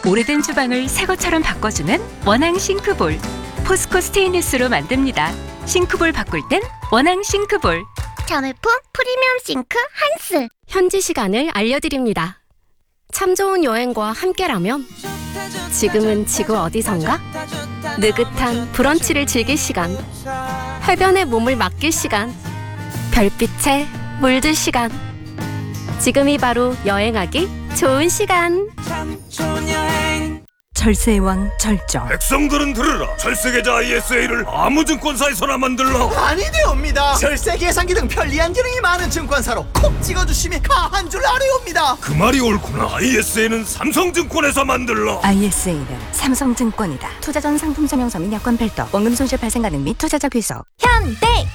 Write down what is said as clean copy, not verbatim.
오래된 주방을 새 것처럼 바꿔주는 원앙 싱크볼. 포스코 스테인리스로 만듭니다. 싱크볼 바꿀 땐 원앙 싱크볼. 자매품 프리미엄 싱크 한스. 현지 시간을 알려드립니다. 참 좋은 여행과 함께라면 지금은 지구 어디선가? 느긋한 브런치를 즐길 시간, 해변에 몸을 맡길 시간, 별빛에 물들 시간. 지금이 바로 여행하기 좋은 시간. 절세의 왕 절정. 백성들은 들으라. 절세계좌 ISA를 아무 증권사에서나 만들라. 아니되옵니다. 절세 계산기 등 편리한 기능이 많은 증권사로 콕 찍어주심이 가한 줄 아뢰옵니다. 그 말이 옳구나. ISA는 삼성증권에서 만들라. ISA는 삼성증권이다. 투자 전 상품 설명서 및 여건 별도. 원금 손실 발생 가능 및 투자자 귀속. 현대